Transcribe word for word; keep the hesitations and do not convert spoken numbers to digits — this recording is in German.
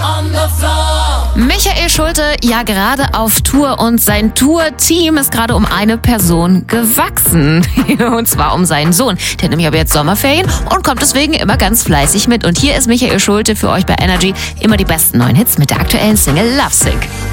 on the floor. Michael Schulte, ja gerade auf Tour und sein Tour-Team ist gerade um eine Person gewachsen. Und zwar um seinen Sohn. Der hat nämlich aber jetzt Sommerferien und kommt deswegen immer ganz fleißig mit. Und hier ist Michael Schulte für euch bei Energy. Immer die besten neuen Hits mit der aktuellen Single Lovesick.